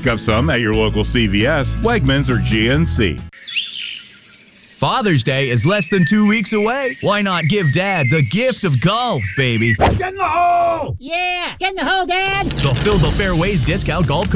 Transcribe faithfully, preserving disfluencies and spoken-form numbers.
Pick up some at your local C V S, Wegmans, or G N C. Father's Day is less than two weeks away. Why not give Dad the gift of golf, baby? Get in the hole! Yeah, get in the hole, Dad! The Fill the Fairways discount golf